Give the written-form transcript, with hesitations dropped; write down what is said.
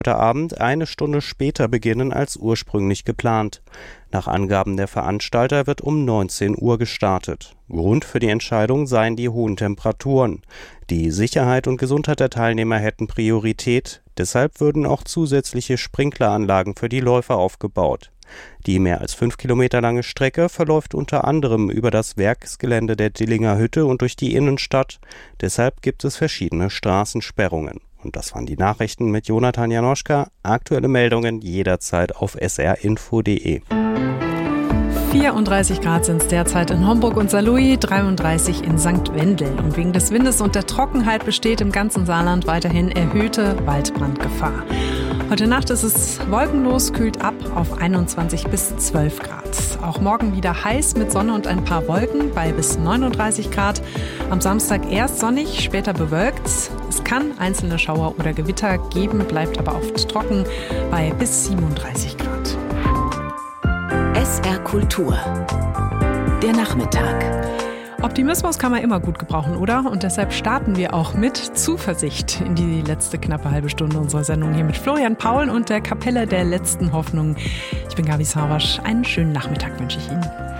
heute Abend eine Stunde später beginnen als ursprünglich geplant. Nach Angaben der Veranstalter wird um 19 Uhr gestartet. Grund für die Entscheidung seien die hohen Temperaturen. Die Sicherheit und Gesundheit der Teilnehmer hätten Priorität, deshalb würden auch zusätzliche Sprinkleranlagen für die Läufer aufgebaut. Die mehr als 5 Kilometer lange Strecke verläuft unter anderem über das Werksgelände der Dillinger Hütte und durch die Innenstadt. Deshalb gibt es verschiedene Straßensperrungen. Und das waren die Nachrichten mit Jonathan Janoschka. Aktuelle Meldungen jederzeit auf srinfo.de. 34 Grad sind es derzeit in Homburg und Saarlouis, 33 in St. Wendel. Und wegen des Windes und der Trockenheit besteht im ganzen Saarland weiterhin erhöhte Waldbrandgefahr. Heute Nacht ist es wolkenlos, kühlt ab auf 21 bis 12 Grad. Auch morgen wieder heiß mit Sonne und ein paar Wolken bei bis 39 Grad. Am Samstag erst sonnig, später bewölkt. Es kann einzelne Schauer oder Gewitter geben, bleibt aber oft trocken bei bis 37 Grad. SR Kultur. Der Nachmittag. Optimismus kann man immer gut gebrauchen, oder? Und deshalb starten wir auch mit Zuversicht in die letzte knappe halbe Stunde unserer Sendung hier mit Florian Paul und der Kapelle der letzten Hoffnung. Ich bin Gabi Sawatsch. Einen schönen Nachmittag wünsche ich Ihnen.